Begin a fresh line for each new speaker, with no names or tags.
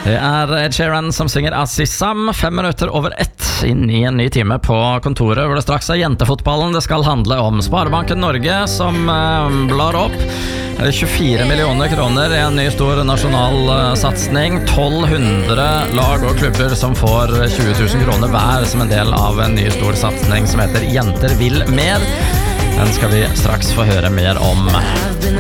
Det Ed Sheeran som synger Azizam, 5 minutter over 1 inn i en ny time på kontoret, hvor det straks jentefotballen det skal handle om. Sparebanken Norge som blar opp 24 millioner kroner i en ny stor nasjonal satsning. 1200 lag og klubber som får 20 000 kroner hver som en del av en ny stor satsning som heter Jenter vil mer. Den skal vi straks få høre mer om.